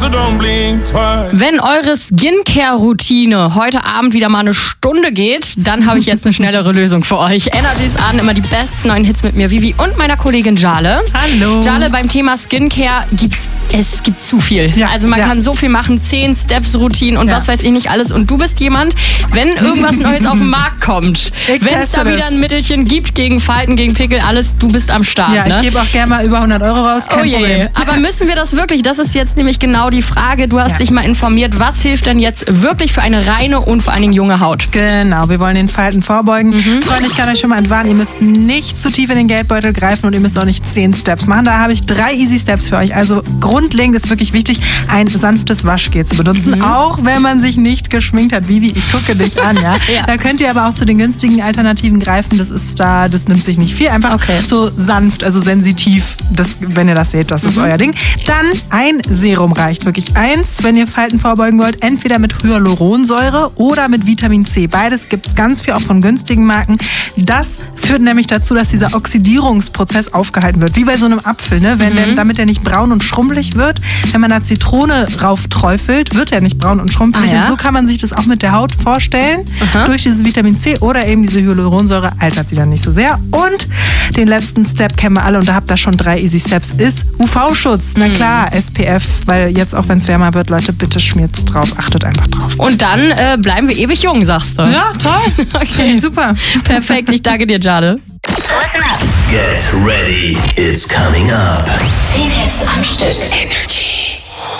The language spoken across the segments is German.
so don't blink twice. Wenn eure Skincare-Routine heute Abend wieder mal eine Stunde geht, dann habe ich jetzt eine schnellere Lösung für euch. Energy ist an, immer die besten neuen Hits mit mir, Vivi und meiner Kollegin Jale. Hallo. Jale, beim Thema Skincare es gibt zu viel. Ja, also man kann so viel machen, 10 Steps-Routinen und was weiß ich nicht alles. Und du bist jemand, wenn irgendwas Neues auf den Markt kommt, wenn es da wieder ein Mittelchen gibt gegen Falten, gegen Pickel, alles, du bist am Start. Ja, ich gebe auch gerne mal über 100 Euro raus, kein Problem. Aber müssen wir das wirklich? Das ist jetzt nämlich genau die Frage. Du hast dich mal informiert, was hilft denn jetzt wirklich für eine reine und vor allen Dingen junge Haut? Genau, wir wollen den Falten vorbeugen. Freunde, ich kann euch schon mal entwarnen, ihr müsst nicht zu tief in den Geldbeutel greifen und ihr müsst auch nicht 10 Steps machen. Da habe ich 3 Easy Steps für euch. Also grundlegend ist wirklich wichtig, ein sanftes Waschgel zu benutzen, auch wenn man sich nicht geschminkt hat. Vivi, ich gucke dich an, ja? Da könnt ihr aber auch zu den günstigen Alternativen greifen. Das nimmt sich nicht viel. Einfach so sanft, also sensitiv. Wenn ihr das seht, das ist euer Ding. Dann ein Serum reicht. Wirklich eins, wenn ihr Falten vorbeugen wollt. Entweder mit Hyaluronsäure oder mit Vitamin C. Beides gibt es ganz viel, auch von günstigen Marken. Das führt nämlich dazu, dass dieser Oxidierungsprozess aufgehalten wird. Wie bei so einem Apfel, ne? Damit der nicht braun und schrumpelig wird. Wenn man da Zitrone rauf träufelt, wird er nicht braun und schrumpelig. Und so kann man sich das auch mit der Haut vorstellen. Durch dieses Vitamin C oder eben diese Hyaluronsäure altert sie dann nicht so sehr. Und den letzten Step kennen wir alle und da habt ihr schon 3 Easy Steps, ist UV-Schutz. Na klar, SPF, weil jetzt auch wenn es wärmer wird, Leute, bitte schmiert's drauf. Achtet einfach drauf. Und dann bleiben wir ewig jung, sagst du. Ja, toll. Okay, super. Perfekt, ich danke dir, Jade. Listen up. Get ready, it's coming up. 10 Hits am Stück. Energy.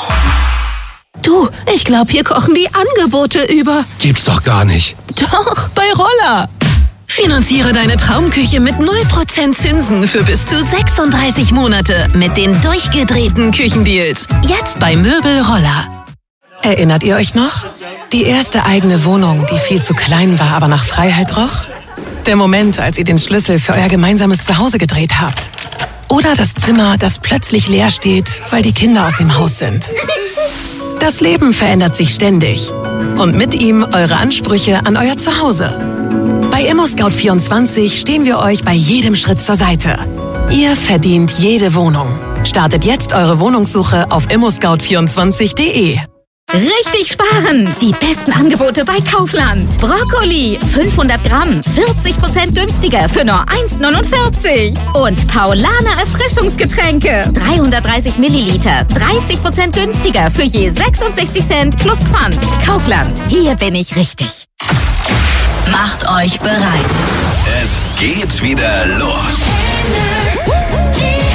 Du, ich glaube, hier kochen die Angebote über. Gibt's doch gar nicht. Doch, bei Roller. Finanziere deine Traumküche mit 0% Zinsen für bis zu 36 Monate mit den durchgedrehten Küchendeals. Jetzt bei Möbel Roller. Erinnert ihr euch noch? Die erste eigene Wohnung, die viel zu klein war, aber nach Freiheit roch? Der Moment, als ihr den Schlüssel für euer gemeinsames Zuhause gedreht habt. Oder das Zimmer, das plötzlich leer steht, weil die Kinder aus dem Haus sind. Das Leben verändert sich ständig. Und mit ihm eure Ansprüche an euer Zuhause. Bei ImmoScout24 stehen wir euch bei jedem Schritt zur Seite. Ihr verdient jede Wohnung. Startet jetzt eure Wohnungssuche auf immoscout24.de. Richtig sparen! Die besten Angebote bei Kaufland. Brokkoli, 500 Gramm, 40% günstiger für nur 1,49. Und Paulaner Erfrischungsgetränke, 330 Milliliter, 30% günstiger für je 66 Cent plus Pfand. Kaufland, hier bin ich richtig. Macht euch bereit. Es geht wieder los.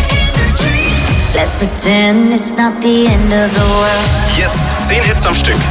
Let's pretend it's not the end of the world. Jetzt 10 Hits am Stück.